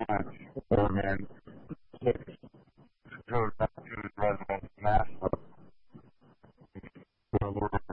and goes back to his residence in Nashville. So we're